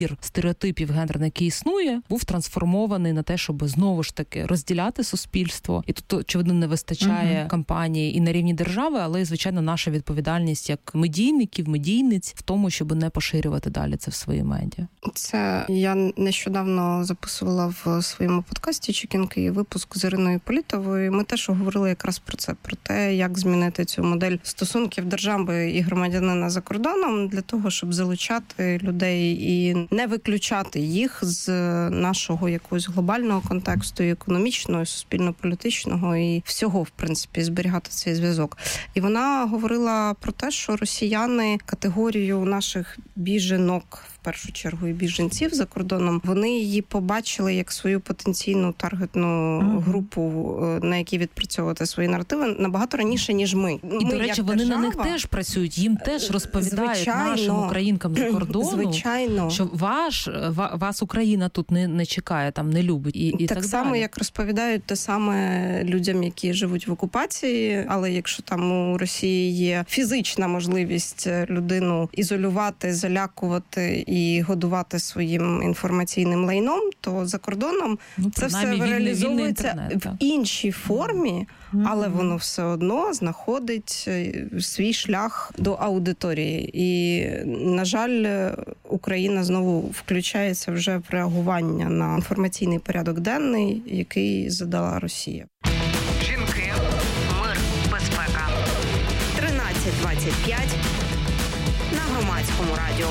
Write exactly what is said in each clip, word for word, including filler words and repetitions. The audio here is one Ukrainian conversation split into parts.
стереотипів гендерних, який існує, був трансформований на те, щоб знову ж таки розділяти суспільство. І тут, очевидно, не вистачає uh-huh. кампанії і на рівні держави, але, звичайно, наша відповідальність як медійників, медійниць в тому, щоб не поширювати далі це в свої медіа. Це я нещодавно записувала в своєму подкасті «Чекінки» випуск з Іриною Політовою. Ми теж говорили якраз про це, про те, як змінити цю модель стосунків держави і громадянина за кордоном для того, щоб залучати людей і не виключати їх з нашого якогось глобального контексту, і економічного, і суспільно-політичного, і всього, в принципі, зберігати цей зв'язок. І вона говорила про те, що росіяни категорію наших біженок, в першу чергу, і біженців за кордоном, вони її побачили як свою потенційну таргетну mm-hmm. групу, на якій відпрацьовувати свої наративи набагато раніше, ніж ми. І, ми, до речі, вони держава, на них теж працюють, їм теж розповідають звичайно, нашим українкам за кордону, звичайно. що ваш, вас Україна тут не, не чекає, там не любить. І, і так, так само, далі. Як розповідають те саме людям, які живуть в окупації, але якщо там у Росії є фізична можливість людину ізолювати, залякувати і годувати своїм інформаційним лайном, то за кордоном ну, це все реалізовується вільний, вільний в іншій формі, mm-hmm. але воно все одно знаходить свій шлях до аудиторії. І, на жаль, Україна знову включається вже в реагування на інформаційний порядок денний, який задала Росія. Жінки, мир, безпека. тринадцять двадцять п'ять на Громадському радіо.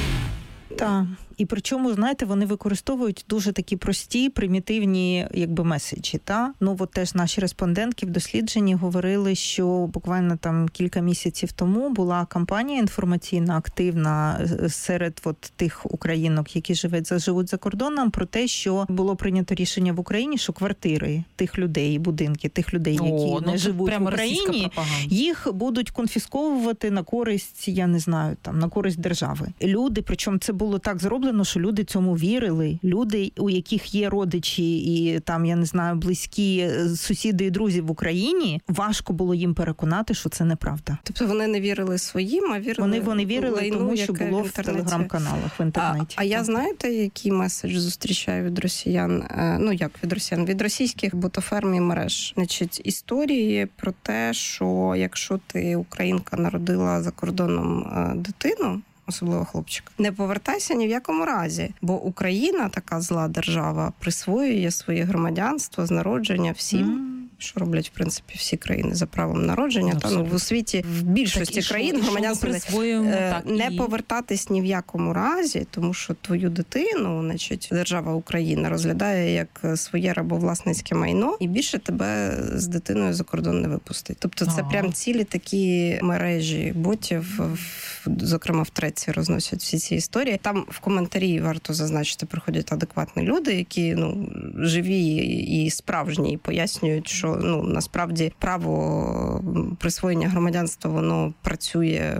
Так. І причому, знаєте, вони використовують дуже такі прості, примітивні, якби, меседжі, та? Ну, от теж наші респондентки в дослідженні говорили, що буквально там кілька місяців тому була кампанія інформаційна, активна серед от тих українок, які живуть, живуть за кордоном, про те, що було прийнято рішення в Україні, що квартири тих людей, будинки тих людей, які О, не ну, живуть в Україні, їх будуть конфісковувати на користь, я не знаю, там, на користь держави. Люди, причому це було так зроблено, що люди цьому вірили. Люди, у яких є родичі і там, я не знаю, близькі сусіди і друзі в Україні, важко було їм переконати, що це неправда. Тобто вони не вірили своїм, а вірили Вони, вони вірили лайну, тому, що було в, в телеграм-каналах, в інтернеті. А, а я знаєте, який меседж зустрічаю від росіян? Ну, як від росіян? Від російських ботоферм і мереж. Значить, історії про те, що якщо ти, українка, народила за кордоном дитину, особливо хлопчика, не повертайся ні в якому разі, бо Україна, така зла держава, присвоює своє громадянство з народження всім, mm. що роблять, в принципі, всі країни за правом народження. Та, ну, в світі, в більшості так, країн, громадянство не, не і... повертатись ні в якому разі, тому що твою дитину, значить, держава Україна розглядає як своє рабовласницьке майно і більше тебе з дитиною за кордон не випустить. Тобто це ага. прям цілі такі мережі ботів, зокрема в Треці, розносять всі ці історії. Там в коментарі, варто зазначити, приходять адекватні люди, які, ну, живі і справжні, і пояснюють, що, ну, насправді право присвоєння громадянства, воно працює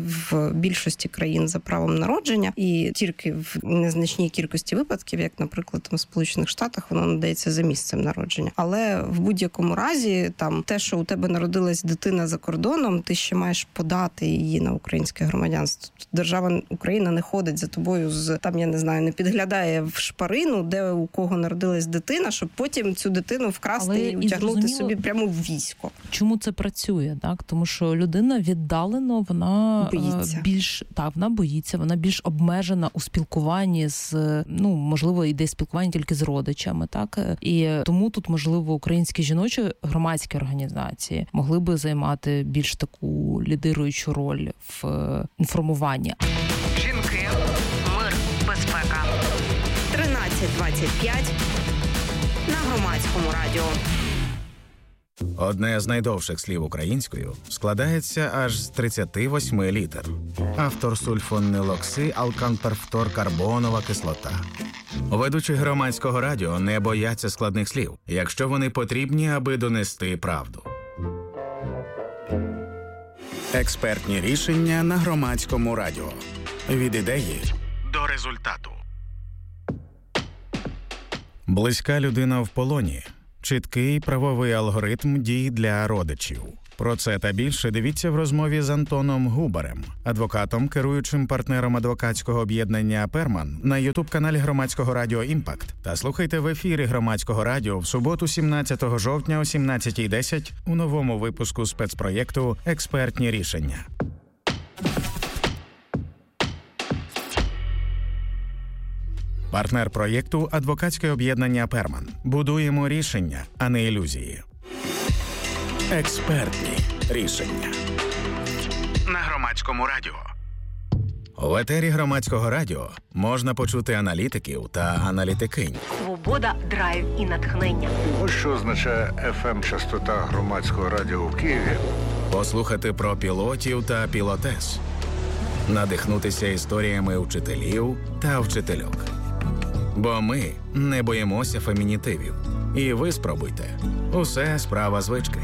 в більшості країн за правом народження, і тільки в незначній кількості випадків, як, наприклад, там в Сполучених Штатах, воно надається за місцем народження. Але в будь-якому разі, там, те, що у тебе народилась дитина за кордоном, ти ще маєш подати її на українське громадянство. Держава Україна не ходить за тобою з, там, я не знаю, не підглядає в шпарину, де у кого народилась дитина, щоб потім цю дитину вкрасти але і утягнути собі прямо в військо. Чому це працює, так? Тому що людина віддалено, вона боїться. більш, так, вона боїться, вона більш обмежена у спілкуванні з, ну, можливо, йде спілкування тільки з родичами, так? І тому тут, можливо, українські жіночі громадські організації могли би займати більш таку лідируючу роль в інформуванні. Жінки, мир, безпека. тринадцять двадцять п'ять на Громадському радіо. Одне з найдовших слів українською складається аж з тридцяти восьми літер. Автор сульфонилокси, алканперфторкарбонова кислота. Ведучі Громадського радіо не бояться складних слів, якщо вони потрібні, аби донести правду. Експертні рішення на Громадському радіо. Від ідеї до результату. Близька людина в полоні. Чіткий правовий алгоритм дій для родичів. Про це та більше дивіться в розмові з Антоном Губарем, адвокатом, керуючим партнером адвокатського об'єднання «Перман» на ютуб-каналі Громадського радіо «Імпакт». Та слухайте в ефірі Громадського радіо в суботу сімнадцятого жовтня о сімнадцятій десять у новому випуску спецпроєкту «Експертні рішення». Партнер проєкту – адвокатське об'єднання «Перман». Будуємо рішення, а не ілюзії. Експертні рішення. На Громадському радіо. У етері Громадського радіо можна почути аналітиків та аналітикинь. Свобода, драйв і натхнення. Ось що означає еф ем-частота Громадського радіо в Києві. Послухати про пілотів та пілотес. Надихнутися історіями вчителів та вчительок. Бо ми не боїмося фемінітивів. І ви спробуйте. Усе справа звички.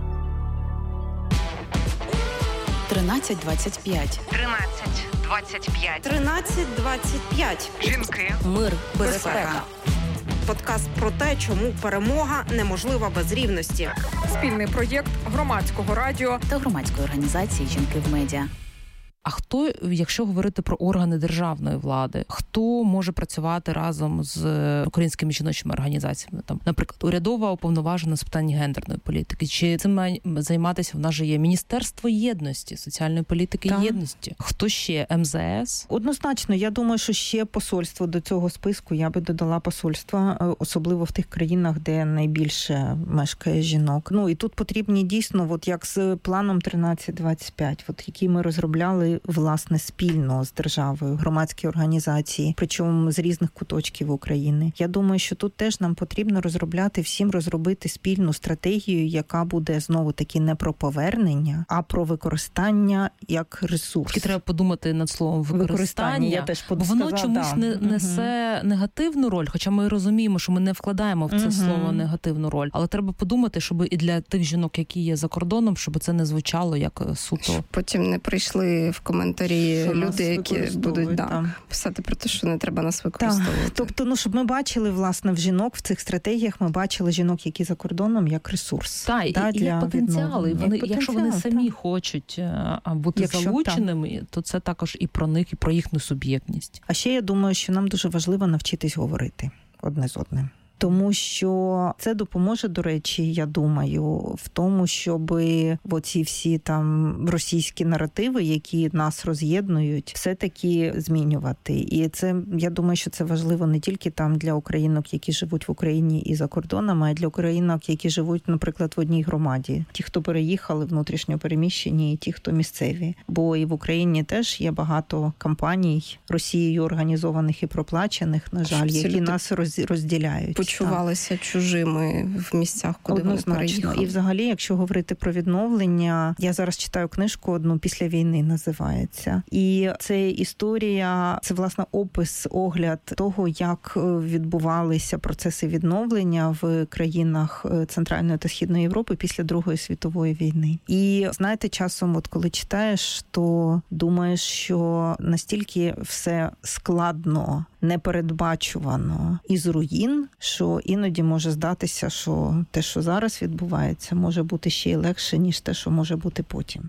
тринадцять двадцять п'ять. тринадцять двадцять п'ять. тринадцять двадцять п'ять. Жінки. Мир, Безпека. Подкаст про те, чому перемога неможлива без рівності. Спільний проєкт Громадського радіо та громадської організації «Жінки в медіа». А хто, якщо говорити про органи державної влади, хто може працювати разом з українськими жіночими організаціями? Там, наприклад, урядова уповноважена з питань гендерної політики. Чи цим має займатися? В нас же є Міністерство єдності, соціальної політики і єдності. Хто ще? ем зе ес? Однозначно, я думаю, що ще посольство до цього списку. Я би додала посольства, особливо в тих країнах, де найбільше мешкає жінок. Ну і тут потрібні дійсно, от як з планом тринадцять двадцять п'ять, от який ми розробляли власне спільно з державою, громадські організації, причому з різних куточків України. Я думаю, що тут теж нам потрібно розробляти, всім розробити спільну стратегію, яка буде знову-таки не про повернення, а про використання як ресурс. Тільки треба подумати над словом використання, використання я теж бо воно сказала, чомусь да. не, несе угу. негативну роль, хоча ми розуміємо, що ми не вкладаємо в це угу. слово негативну роль. Але треба подумати, щоб і для тих жінок, які є за кордоном, щоб це не звучало як суто. Щоб потім не прийшли в коментарі що люди, які будуть да, писати про те, що не треба нас використовувати. Так. Тобто, ну, щоб ми бачили, власне, в жінок в цих стратегіях, ми бачили жінок, які за кордоном, як ресурс. Так, та, і, і як потенціали. Вони, як якщо вони самі та. хочуть бути якщо залученими, та. то це також і про них, і про їхню суб'єктність. А ще я думаю, що нам дуже важливо навчитись говорити одне з одним. Тому що це допоможе, до речі, я думаю, в тому, щоб оці всі там російські наративи, які нас роз'єднують, все-таки змінювати. І це, я думаю, що це важливо не тільки там для українок, які живуть в Україні і за кордонами, а для українок, які живуть, наприклад, в одній громаді. Ті, хто переїхали, внутрішньо переміщені, і ті, хто місцеві. Бо і в Україні теж є багато кампаній Росією організованих і проплачених, на жаль, які нас розділяють. Почувалися чужими в місцях, куди Однозначно. Вони переїхали. І взагалі, якщо говорити про відновлення, я зараз читаю книжку одну «Після війни» називається. І це історія, це, власне, опис, огляд того, як відбувалися процеси відновлення в країнах Центральної та Східної Європи після Другої світової війни. І, знаєте, часом, от коли читаєш, то думаєш, що настільки все складно, непередбачувано із руїн, що іноді може здатися, що те, що зараз відбувається, може бути ще й легше, ніж те, що може бути потім.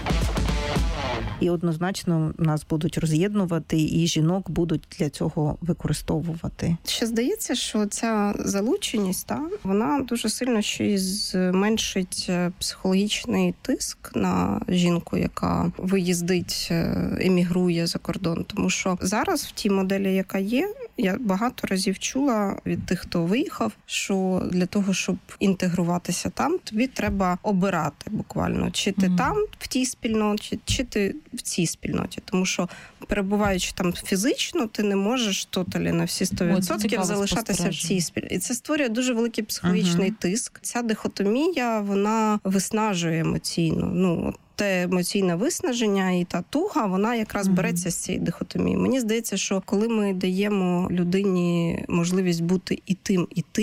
І однозначно нас будуть роз'єднувати, і жінок будуть для цього використовувати. Ще здається, що ця залученість, та, вона дуже сильно ще й зменшить психологічний тиск на жінку, яка виїздить, емігрує за кордон. Тому що зараз в тій моделі, яка є, я багато разів чула від тих, хто виїхав, що для того, щоб інтегруватися там, тобі треба обирати буквально, чи ти mm. там, в тій спільноті, чи ти в цій спільноті. Тому що, перебуваючи там фізично, ти не можеш тоталі на всі сто відсотків залишатися в цій спільноті. І це створює дуже великий психологічний uh-huh. тиск. Ця дихотомія, вона виснажує емоційно. Ну, те емоційне виснаження і та туга, вона якраз mm-hmm. береться з цієї дихотомії. Мені здається, що коли ми даємо людині можливість бути і тим, і тим,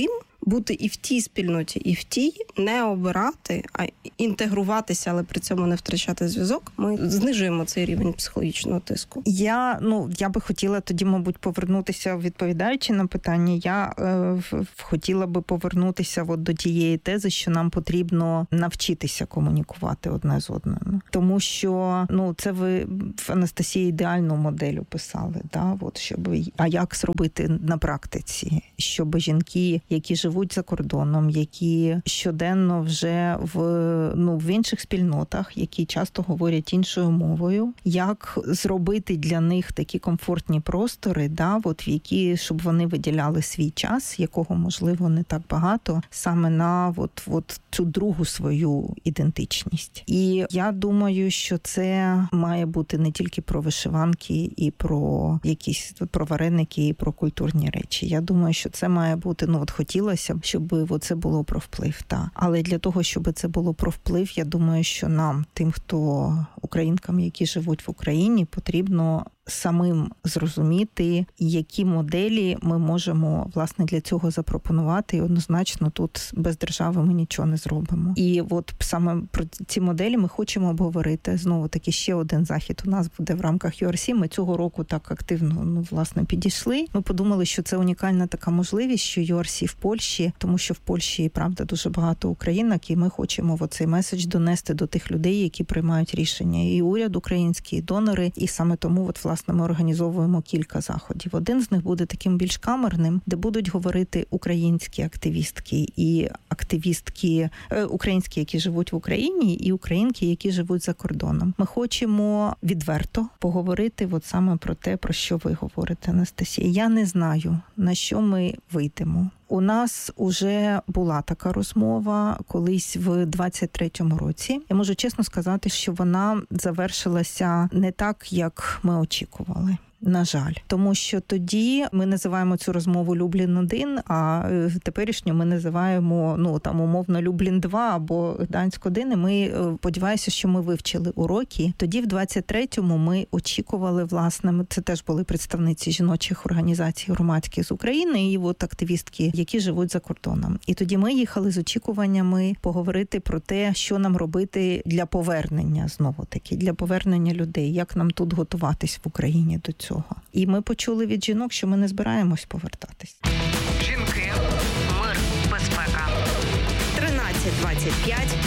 бути і в тій спільноті, і в тій, не обирати, а інтегруватися, але при цьому не втрачати зв'язок, ми знижуємо цей рівень психологічного тиску. Я, ну, я би хотіла тоді, мабуть, повернутися, відповідаючи на питання, я е, хотіла би повернутися от до тієї тези, що нам потрібно навчитися комунікувати одне з одним. Тому що, ну, це ви в Анастасії ідеальну модель описали, да? От, щоб, а як зробити на практиці, щоб жінки, які живуть за кордоном, які щоденно вже в, ну, в інших спільнотах, які часто говорять іншою мовою, як зробити для них такі комфортні простори, да, от в які, щоб вони виділяли свій час, якого, можливо, не так багато, саме на от, от цю другу свою ідентичність. І я думаю, що це має бути не тільки про вишиванки і про якісь про вареники і про культурні речі. Я думаю, що це має бути, ну от хотілося б, щоб це було про вплив, та. Але для того, щоб це було про вплив, я думаю, що нам, тим, хто українкам, які живуть в Україні, потрібно самим зрозуміти, які моделі ми можемо, власне, для цього запропонувати. І однозначно тут без держави ми нічого не зробимо. І от саме про ці моделі ми хочемо обговорити. Знову таки, ще один захід у нас буде в рамках ю ар сі. Ми цього року так активно, ну, власне, підійшли. Ми подумали, що це унікальна така можливість, що ю ар сі в Польщі, тому що в Польщі, правда, дуже багато українок, і ми хочемо оцей меседж донести до тих людей, які приймають рішення. І уряд український, і донори, і саме тому, от, власне, ми організовуємо кілька заходів. Один з них буде таким більш камерним, де будуть говорити українські активістки і активістки е, українські, які живуть в Україні, і українки, які живуть за кордоном. Ми хочемо відверто поговорити от саме про те, про що ви говорите, Анастасія. Я не знаю, на що ми вийдемо. У нас уже була така розмова колись в двадцять третьому році. Я можу чесно сказати, що вона завершилася не так, як ми очікували. На жаль. Тому що тоді ми називаємо цю розмову Люблін один, а теперішню ми називаємо, ну, там, умовно, Люблін два або Гданськ один. І ми, сподіваюся, що ми вивчили уроки. Тоді в двадцять третьому ми очікували, власне, це теж були представниці жіночих організацій громадських з України і от активістки, які живуть за кордоном. І тоді ми їхали з очікуваннями поговорити про те, що нам робити для повернення, знову-таки, для повернення людей, як нам тут готуватись в Україні до цього. І ми почули від жінок, що ми не збираємось повертатись. Жінки, мир, безпека. тринадцять двадцять п'ять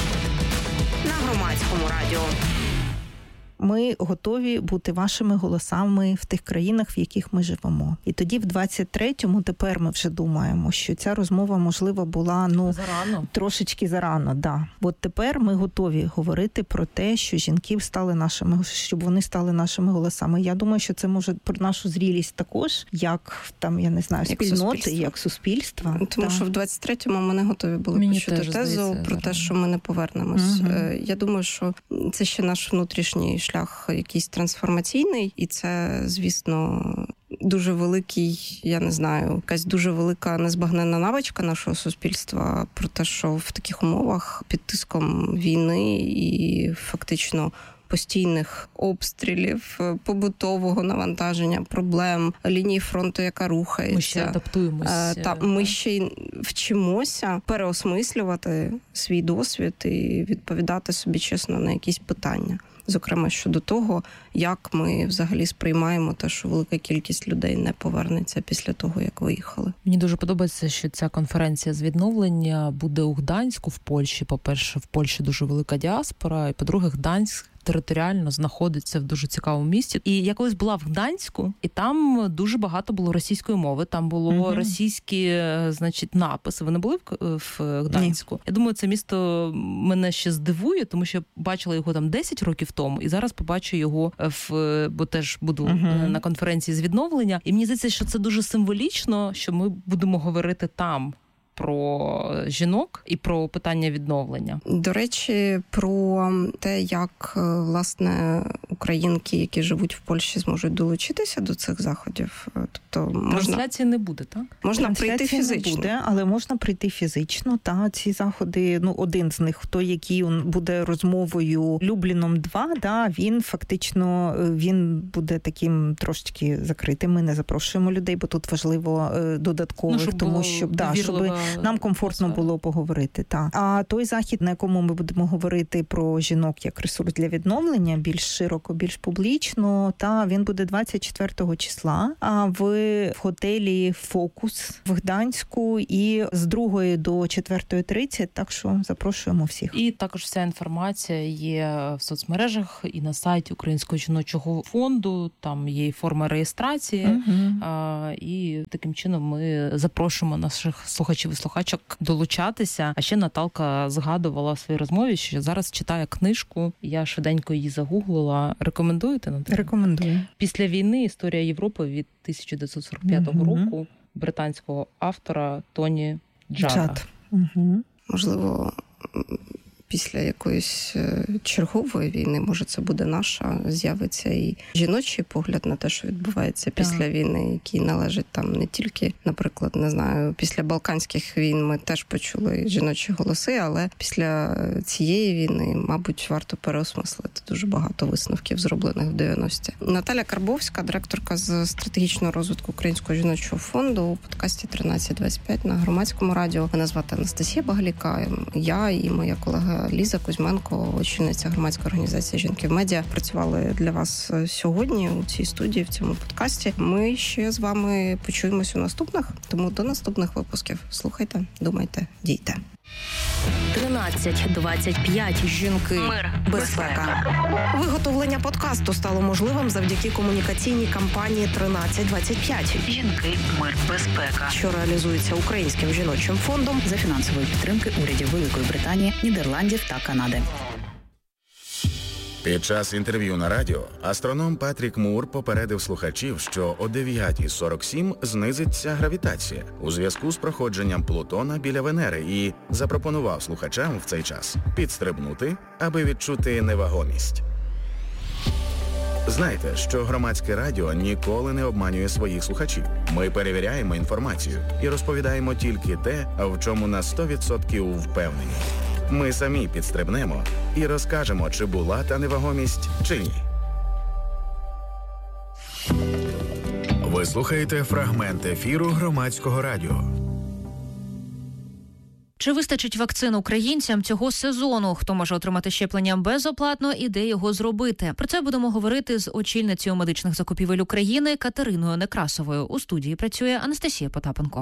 на Громадському радіо. Ми готові бути вашими голосами в тих країнах, в яких ми живемо. І тоді в двадцять третьому тепер ми вже думаємо, що ця розмова, можливо, була, ну, зарано. трошечки зарано. Да. От тепер ми готові говорити про те, що жінки стали нашими, щоб вони стали нашими голосами. Я думаю, що це може про нашу зрілість також, як там, я не знаю, як спільноти, суспільство. як суспільства. Тому да. що в двадцять третьому ми не готові були Мені почути тезу здається, про те, що ми не повернемось. Угу. Я думаю, що це ще наш внутрішній шлях якийсь трансформаційний, і це, звісно, дуже великий, я не знаю, якась дуже велика незбагненна навичка нашого суспільства про те, що в таких умовах під тиском війни і фактично постійних обстрілів, побутового навантаження, проблем, лінії фронту, яка рухається. Ми ще адаптуємося. Та, ми ще й вчимося переосмислювати свій досвід і відповідати собі чесно на якісь питання. Зокрема, щодо того, як ми взагалі сприймаємо те, що велика кількість людей не повернеться після того, як виїхали. Мені дуже подобається, що ця конференція з відновлення буде у Гданську в Польщі. По-перше, в Польщі дуже велика діаспора, і, по-друге, Гданськ територіально знаходиться в дуже цікавому місті. І я колись була в Гданську, і там дуже багато було російської мови. Там було угу. російські, значить, написи. Ви не були в, в Гданську? Ні. Я думаю, це місто мене ще здивує, тому що я бачила його там десять років тому, і зараз побачу його, в, бо теж буду угу. на конференції з відновлення. І мені здається, що це дуже символічно, що ми будемо говорити там про жінок і про питання відновлення. До речі, про те, як, власне, українки, які живуть в Польщі, зможуть долучитися до цих заходів. Тобто можна... Трансляції не буде, так? Можна прийти фізично. Не буде, але можна прийти фізично. Та ці заходи, ну один з них, той, який буде розмовою Любліном два, да, він фактично він буде таким трошечки закритим. Ми не запрошуємо людей, бо тут важливо додаткових, ну, тому щоб да, щоб нам комфортно атмосфера. Було поговорити. Та. А той захід, на якому ми будемо говорити про жінок як ресурс для відновлення, більш широко, більш публічно, та він буде двадцять четвертого числа, а в, в готелі «Фокус» в Гданську і з другої до четвертої тридцять, так що запрошуємо всіх. І також вся інформація є в соцмережах і на сайті Українського жіночого фонду, там є і форма реєстрації, uh-huh. а, і таким чином ми запрошуємо наших слухачів і слухачок долучатися. А ще Наталка згадувала в своїй розмові, що зараз читає книжку, я швиденько її загуглила. Рекомендуєте, Наталя? Рекомендую. «Після війни. Історія Європи» від тисяча дев'ятсот сорок п'ятого uh-huh. року британського автора Тоні Джада. Джад. Uh-huh. Можливо, після якоїсь чергової війни, може це буде наша, з'явиться і жіночий погляд на те, що відбувається після так. війни, який належить там не тільки, наприклад, не знаю, після Балканських війн ми теж почули жіночі голоси, але після цієї війни, мабуть, варто переосмислити дуже багато висновків, зроблених в дев'яності. Наталя Карбовська, директорка з стратегічного розвитку Українського жіночого фонду, у подкасті тринадцять двадцять п'ять на Громадському радіо. Мене звати Анастасія Багаліка, я і моя колега Ліза Кузьменко, очільниця громадської організації «Жінки в медіа», працювали для вас сьогодні у цій студії, в цьому подкасті. Ми ще з вами почуємось у наступних, тому до наступних випусків. Слухайте, думайте, дійте. тринадцять двадцять п'ять. Жінки. Мир. Безпека. Виготовлення подкасту стало можливим завдяки комунікаційній кампанії тринадцять двадцять п'ять. Жінки. Мир. Безпека. Що реалізується Українським жіночим фондом за фінансової підтримки урядів Великої Британії, Нідерландів та Канади. Під час інтерв'ю на радіо астроном Патрік Мур попередив слухачів, що о дев'ята сорок сім знизиться гравітація у зв'язку з проходженням Плутона біля Венери і запропонував слухачам в цей час підстрибнути, аби відчути невагомість. Знайте, що Громадське радіо ніколи не обманює своїх слухачів. Ми перевіряємо інформацію і розповідаємо тільки те, в чому на сто відсотків впевнені. Ми самі підстрибнемо і розкажемо, чи була та невагомість, чи ні. Ви слухаєте фрагмент ефіру Громадського радіо. Чи вистачить вакцин українцям цього сезону? Хто може отримати щеплення безоплатно і де його зробити? Про це будемо говорити з очільницею медичних закупівель України Катериною Некрасовою. У студії працює Анастасія Потапенко.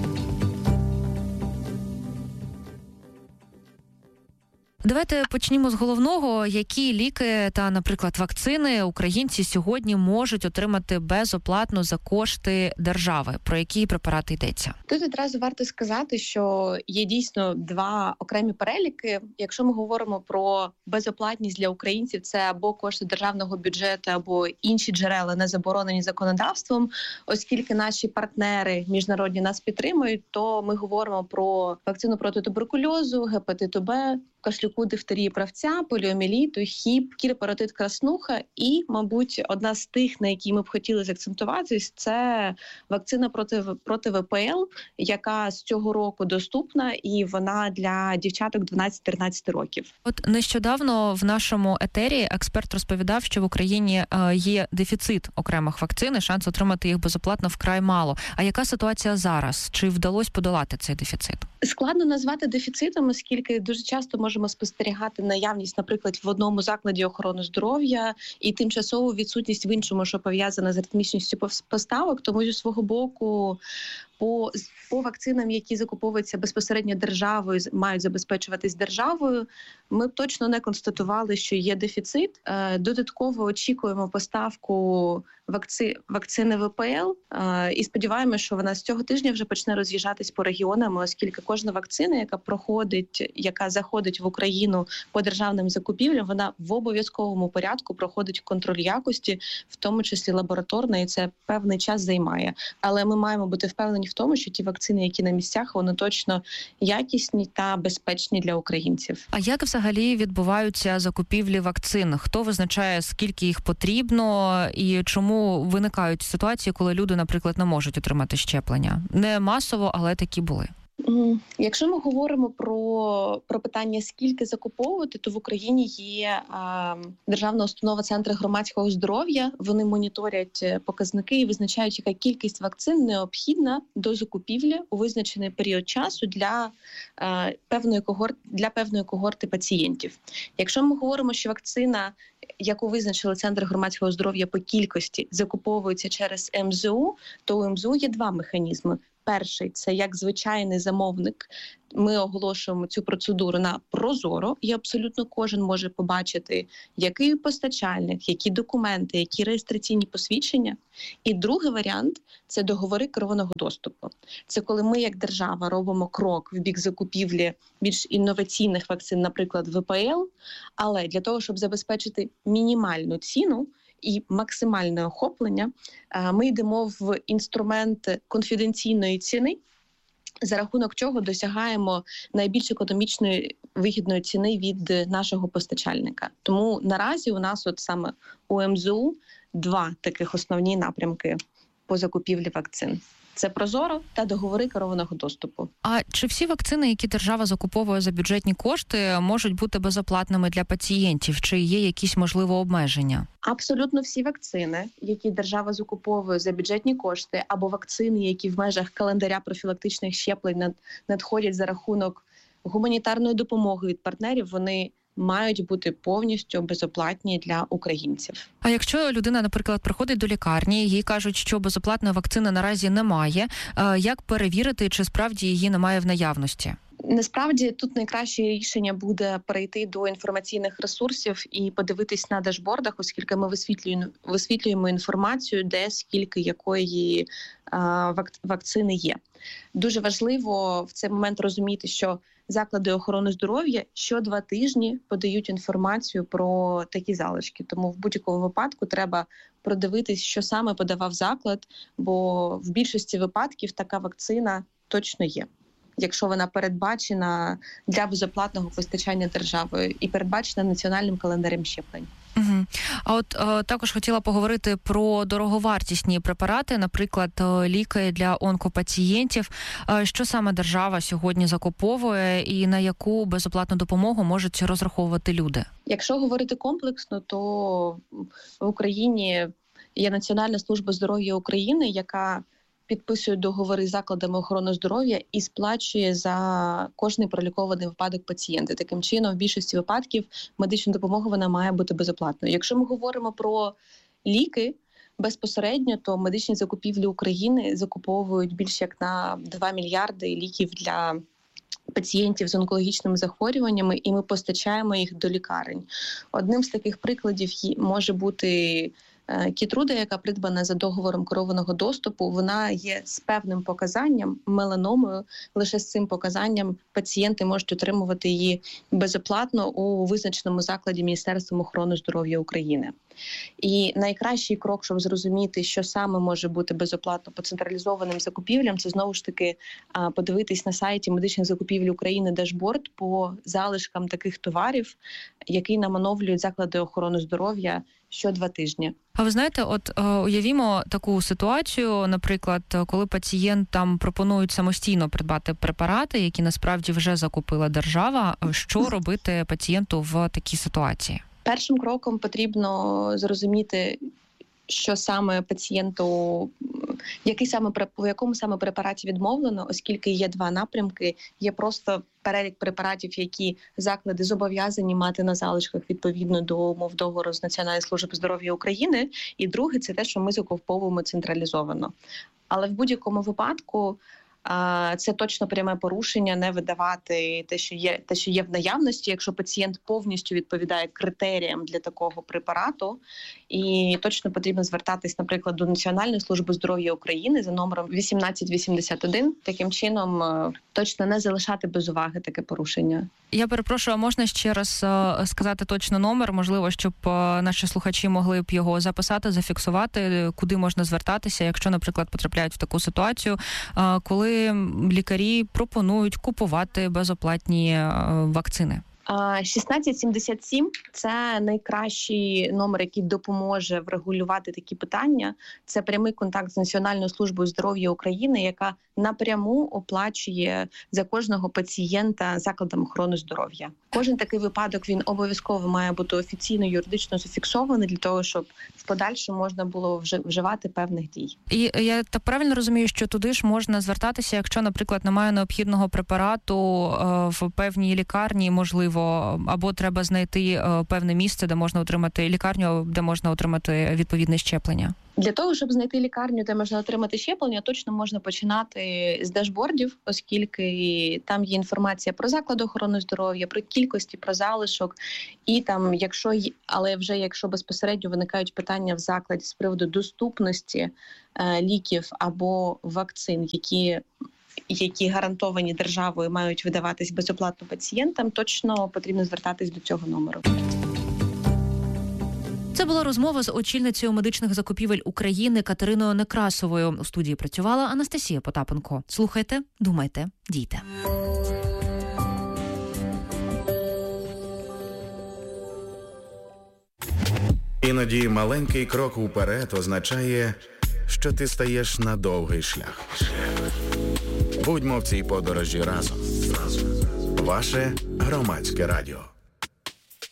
Давайте почнімо з головного. Які ліки та, наприклад, вакцини українці сьогодні можуть отримати безоплатно за кошти держави? Про які препарати йдеться? Тут одразу варто сказати, що є дійсно два окремі переліки. Якщо ми говоримо про безоплатність для українців, це або кошти державного бюджету, або інші джерела, не заборонені законодавством. Оскільки наші партнери міжнародні нас підтримують, то ми говоримо про вакцину проти туберкульозу, гепатиту Б, кашлюку, дифтерії правця, поліоміеліту, хіп, кір-паротит краснуха і, мабуть, одна з тих, на якій ми б хотіли заакцентуватись, це вакцина проти, проти ВПЛ, яка з цього року доступна, і вона для дівчаток дванадцять-тринадцять років. От нещодавно в нашому етері експерт розповідав, що в Україні є дефіцит окремих вакцин, і шанс отримати їх безоплатно вкрай мало. А яка ситуація зараз? Чи вдалося подолати цей дефіцит? Складно назвати дефіцитом, оскільки дуже часто можемо спостерігати наявність, наприклад, в одному закладі охорони здоров'я і тимчасову відсутність в іншому, що пов'язане з ритмічністю поставок. Тому зі свого боку по, по вакцинам, які закуповуються безпосередньо державою, мають забезпечуватись державою, ми б точно не констатували, що є дефіцит. Додатково очікуємо поставку вакци, вакцини ВПЛ і сподіваємося, що вона з цього тижня вже почне роз'їжджатись по регіонам, оскільки кожна вакцина, яка проходить, яка заходить в Україну по державним закупівлям, вона в обов'язковому порядку проходить контроль якості, в тому числі лабораторний, і це певний час займає. Але ми маємо бути впевнені в тому, що ті вакцини, які на місцях, вони точно якісні та безпечні для українців. А як взагалі відбуваються закупівлі вакцин? Хто визначає, скільки їх потрібно, і чому виникають ситуації, коли люди, наприклад, не можуть отримати щеплення? Не масово, але такі були. Якщо ми говоримо про, про питання, скільки закуповувати, то в Україні є а, державна установа Центри громадського здоров'я. Вони моніторять показники і визначають, яка кількість вакцин необхідна до закупівлі у визначений період часу для, а, певної когорти, для певної когорти пацієнтів. Якщо ми говоримо, що вакцина, яку визначили Центри громадського здоров'я по кількості, закуповується через ем зе у, то у ем зе у є два механізми. Перший – це як звичайний замовник. Ми оголошуємо цю процедуру на прозоро, і абсолютно кожен може побачити, який постачальник, які документи, які реєстраційні посвідчення. І другий варіант – це договори керованого доступу. Це коли ми, як держава, робимо крок в бік закупівлі більш інноваційних вакцин, наприклад, ве пе ел, але для того, щоб забезпечити мінімальну ціну і максимальне охоплення, ми йдемо в інструмент конфіденційної ціни, за рахунок чого досягаємо найбільш економічної вигідної ціни від нашого постачальника. Тому наразі у нас от саме у ем зе у два таких основні напрямки по закупівлі вакцин. Це прозоро та договори керованого доступу. А чи всі вакцини, які держава закуповує за бюджетні кошти, можуть бути безоплатними для пацієнтів? Чи є якісь, можливо, обмеження? Абсолютно всі вакцини, які держава закуповує за бюджетні кошти, або вакцини, які в межах календаря профілактичних щеплень надходять за рахунок гуманітарної допомоги від партнерів, вони мають бути повністю безоплатні для українців. А якщо людина, наприклад, приходить до лікарні, їй кажуть, що безоплатної вакцини наразі немає, як перевірити, чи справді її немає в наявності? Насправді тут найкраще рішення буде перейти до інформаційних ресурсів і подивитись на дашбордах, оскільки ми висвітлюємо, висвітлюємо інформацію, де скільки якої а, вакцини є. Дуже важливо в цей момент розуміти, що заклади охорони здоров'я що два тижні подають інформацію про такі залишки. Тому в будь-якому випадку треба продивитись, що саме подавав заклад, бо в більшості випадків така вакцина точно є, якщо вона передбачена для безоплатного постачання державою і передбачена національним календарем щеплень. Угу. А от е, також хотіла поговорити про дороговартісні препарати, наприклад, ліки для онкопацієнтів. Е, що саме держава сьогодні закуповує і на яку безоплатну допомогу можуть розраховувати люди? Якщо говорити комплексно, то в Україні є Національна служба здоров'я України, яка підписує договори з закладами охорони здоров'я і сплачує за кожний пролікований випадок пацієнта. Таким чином, в більшості випадків медична допомога вона має бути безоплатною. Якщо ми говоримо про ліки безпосередньо, то медичні закупівлі України закуповують більш як на два мільярди ліків для пацієнтів з онкологічними захворюваннями, і ми постачаємо їх до лікарень. Одним з таких прикладів може бути Кейтруда, яка придбана за договором керованого доступу. Вона є з певним показанням, меланомою. Лише з цим показанням пацієнти можуть отримувати її безоплатно у визначеному закладі Міністерством охорони здоров'я України. І найкращий крок, щоб зрозуміти, що саме може бути безоплатно по централізованим закупівлям, це знову ж таки подивитись на сайті медичних закупівель України дашборд по залишкам таких товарів, який нам оновлюють заклади охорони здоров'я що два тижні. А ви знаєте, от е, уявімо таку ситуацію, наприклад, коли пацієнтам пропонують самостійно придбати препарати, які насправді вже закупила держава, що робити пацієнту в такій ситуації? Першим кроком потрібно зрозуміти, що саме пацієнту, який саме по якому саме препараті відмовлено, оскільки є два напрямки. Є просто перелік препаратів, які заклади зобов'язані мати на залишках відповідно до умов договору з Національною службою здоров'я України. І друге – це те, що ми закуповуємо централізовано. Але в будь-якому випадку це точно пряме порушення не видавати те, що є, те, що є в наявності, якщо пацієнт повністю відповідає критеріям для такого препарату. І точно потрібно звертатись, наприклад, до Національної служби здоров'я України за номером вісімнадцять вісімдесят один. Таким чином точно не залишати без уваги таке порушення. Я перепрошую, а можна ще раз сказати точно номер, можливо, щоб наші слухачі могли б його записати, зафіксувати, куди можна звертатися, якщо, наприклад, потрапляють в таку ситуацію, коли лікарі пропонують купувати безоплатні вакцини? шістнадцять сімдесят сім – це найкращий номер, який допоможе врегулювати такі питання. Це прямий контакт з Національною службою здоров'я України, яка напряму оплачує за кожного пацієнта закладом охорони здоров'я. Кожен такий випадок, він обов'язково має бути офіційно, юридично зафіксований для того, щоб в подальшому можна було вживати певних дій. І я так правильно розумію, що туди ж можна звертатися, якщо, наприклад, немає необхідного препарату в певній лікарні, можливо, або треба знайти певне місце, де можна отримати лікарню, де можна отримати відповідне щеплення? Для того, щоб знайти лікарню, де можна отримати щеплення, точно можна починати з дашбордів, оскільки там є інформація про заклад охорони здоров'я, про кількості, про залишок. І там, якщо, але вже якщо безпосередньо виникають питання в закладі з приводу доступності е, ліків або вакцин, які які гарантовані державою мають видаватись безоплатно пацієнтам, точно потрібно звертатись до цього номеру. Це була розмова з очільницею медичних закупівель України Катериною Некрасовою. У студії працювала Анастасія Потапенко. Слухайте, думайте, дійте. Іноді маленький крок уперед означає, що ти стаєш на довгий шлях. Будьмо в цій подорожі разом. Ваше Громадське радіо.